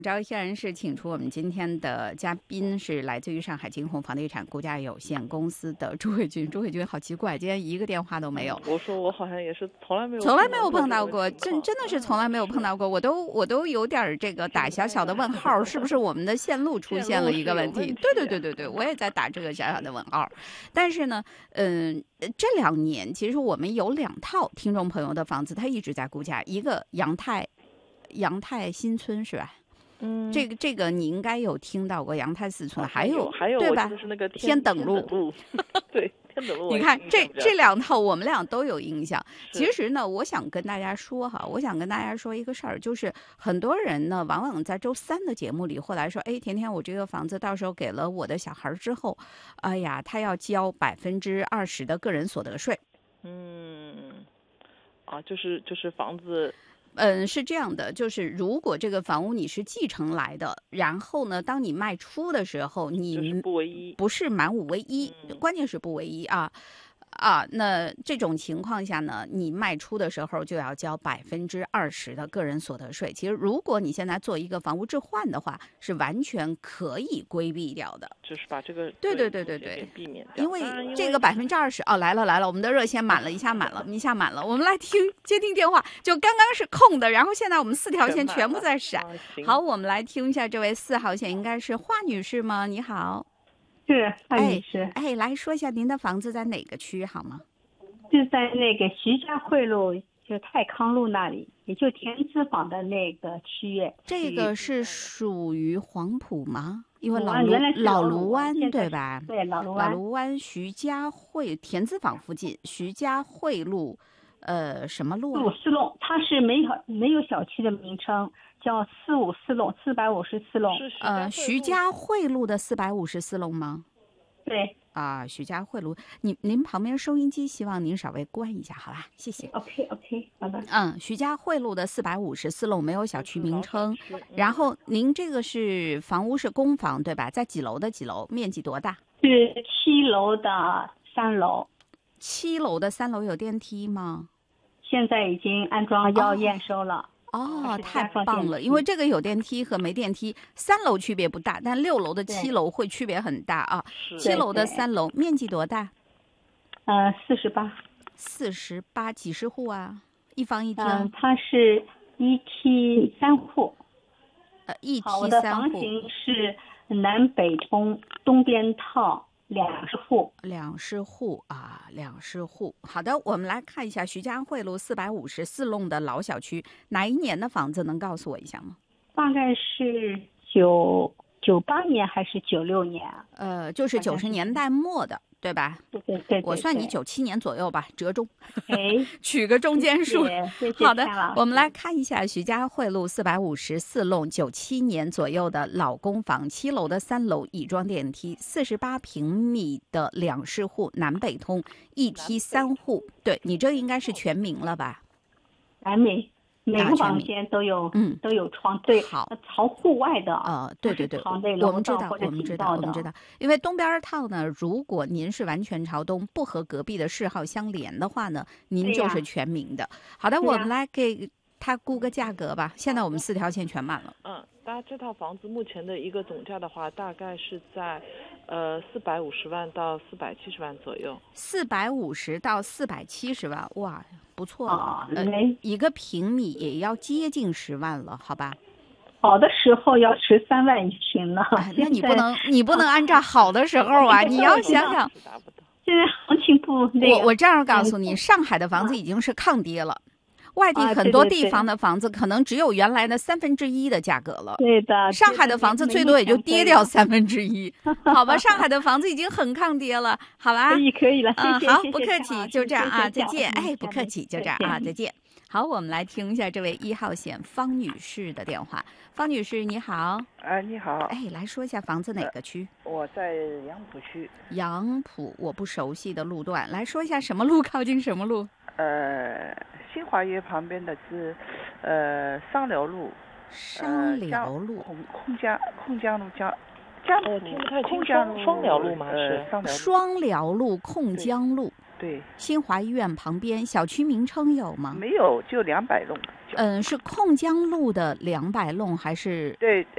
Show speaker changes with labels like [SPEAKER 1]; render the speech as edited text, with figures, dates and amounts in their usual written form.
[SPEAKER 1] 赵依然是请出我们今天的嘉宾，是来自于上海金鸿房地产估价有限公司的朱慧君。朱慧君，好奇怪，今天一个电话都没有。
[SPEAKER 2] 我说我好像也是从来没有
[SPEAKER 1] 碰到过，真的是从来没有碰到过。我都有点这个打小小的问号，是不是我们的线路出现了一个问题？对，我也在打这个小小的问号。但是呢，这2年其实我们有2套听众朋友的房子，他一直在估价，一个阳泰新村是吧？这个你应该有听到过阳泰4村，还有对吧？
[SPEAKER 2] 就是那个
[SPEAKER 1] 天等路，
[SPEAKER 2] 对，天等路。
[SPEAKER 1] 你看这2套我们俩都有印象。其实呢，我想跟大家说一个事儿，就是很多人呢，往往在周3的节目里会来说，哎，甜甜，我这个房子到时候给了我的小孩之后，哎呀，他要交20%的个人所得税。
[SPEAKER 2] 就是房子。
[SPEAKER 1] 是这样的，就是如果这个房屋你是继承来的，然后呢，当你卖出的时候，你
[SPEAKER 2] 就是不唯一，
[SPEAKER 1] 不是满5唯一，关键是不唯一啊。那这种情况下呢，你卖出的时候就要交20%的个人所得税。其实，如果你现在做一个房屋置换的话，是完全可以规避掉的。
[SPEAKER 2] 就是把这个
[SPEAKER 1] 对
[SPEAKER 2] 避免掉。
[SPEAKER 1] 因为这个20%来了，我们的热线一下满了，我们来接听电话，就刚刚是空的，然后现在我们4条线全部在闪。好，我们来听一下这位4号线，应该是华女士吗？你好。
[SPEAKER 3] 是华女士。
[SPEAKER 1] 来说一下您的房子在哪个区好吗？
[SPEAKER 3] 就在那个徐家汇路，就泰康路那里，也就田子坊的那个区域。
[SPEAKER 1] 这个是属于黄埔吗？因为
[SPEAKER 3] 老
[SPEAKER 1] 卢湾对吧？
[SPEAKER 3] 对，老卢湾
[SPEAKER 1] 徐家汇田子坊附近，徐家汇路，什么路
[SPEAKER 3] ？454弄，它是没有小区的名称，叫454弄，454弄。
[SPEAKER 1] 徐家汇路的454弄吗？
[SPEAKER 3] 对。
[SPEAKER 1] 徐家汇路，您旁边收音机，希望您稍微关一下，好吧？谢谢。
[SPEAKER 3] OK， 好的。
[SPEAKER 1] 徐家汇路的454弄没有小区名称，然后您这个是房屋是公房对吧？在几楼的几楼？面积多大？
[SPEAKER 3] 是7楼的3楼。
[SPEAKER 1] 7楼的3楼有电梯吗？
[SPEAKER 3] 现在已经安装要验收了。
[SPEAKER 1] 太棒了！因为这个有电梯和没电梯，3楼区别不大，但6楼的7楼会区别很大啊。7楼的3楼面积多大？48，几十户啊？一房一厅？
[SPEAKER 3] 它是1梯3户。
[SPEAKER 1] 1梯3户。
[SPEAKER 3] 我的房型是南北通，东边套2室户。
[SPEAKER 1] 2室户。好的，我们来看一下徐家汇路454弄的老小区，哪一年的房子能告诉我一下吗？
[SPEAKER 3] 大概是98年还是96年？
[SPEAKER 1] 就是90年代末的，对吧？
[SPEAKER 3] 对。
[SPEAKER 1] 我算你97年左右吧，折中。取个中间数。
[SPEAKER 3] 谢谢。
[SPEAKER 1] 好的，我们来看一下徐家汇路454弄97年左右的老公房，7楼的3楼已装电梯，48平米的2室户，南北通，1梯3户。对，你这应该是全名了吧？
[SPEAKER 3] 南北。每个房间都有窗，对，
[SPEAKER 1] 好，
[SPEAKER 3] 朝户外的
[SPEAKER 1] 对，我们知道，因为东边套呢，如果您是完全朝东，不和隔壁的室号相连的话呢，您就是全名的。好的，我们来给他估个价格吧。现在我们4条线全满了。
[SPEAKER 2] 大家这套房子目前的一个总价的话，大概是在450万到470万左右。
[SPEAKER 1] 450到470万，哇，不错了。一个平米也要接近10万了，好吧？
[SPEAKER 3] 好的时候要13万一平呢。
[SPEAKER 1] 那你不能按照好的时候啊，你要想想。
[SPEAKER 3] 现在行情不
[SPEAKER 1] 我这样告诉你，上海的房子已经是抗跌了。外地很多地方的房子可能只有原来的1/3的价格了。
[SPEAKER 3] 对的，
[SPEAKER 1] 上海的房子最多也就跌掉1/3，好吧？上海的房子已经很抗跌了，好吧？
[SPEAKER 3] 可以了，谢谢。
[SPEAKER 1] 好，不客气，就这样啊，再见。不客气，就这样啊，再见。好，我们来听一下这位1号线方女士的电话。方女士，你好。
[SPEAKER 4] 你好。
[SPEAKER 1] 来说一下房子哪个区？
[SPEAKER 4] 我在杨浦区。
[SPEAKER 1] 杨浦，我不熟悉的路段，来说一下什么路靠近什么路？
[SPEAKER 4] 新华园旁边的是商辽路。
[SPEAKER 1] 商辽路。
[SPEAKER 4] 控江路
[SPEAKER 2] 听不太清。双辽路吗？是
[SPEAKER 1] 双辽路、控江路。
[SPEAKER 4] 对。
[SPEAKER 1] 新华医院旁边，小区名称有吗？
[SPEAKER 4] 没有，就200弄。
[SPEAKER 1] 是控江路的200弄还是？
[SPEAKER 4] 对。